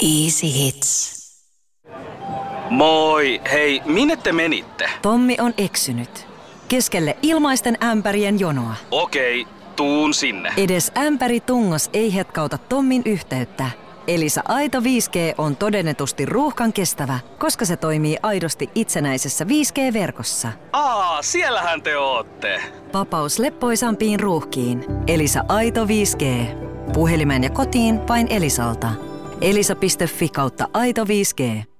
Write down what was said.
Easy Hits. Moi, hei, minne te menitte? Tommi on eksynyt. Keskelle ilmaisten ämpärien jonoa. Okei, tuun sinne. Edes ämpäri tungos ei hetkauta Tommin yhteyttä. Elisa Aito 5G on todennetusti ruuhkan kestävä, koska se toimii aidosti itsenäisessä 5G-verkossa. Siellähän te ootte. Vapaus leppoisampiin ruuhkiin. Elisa Aito 5G. Puhelimeen ja kotiin vain Elisalta. Elisa.fi/Aito 5G.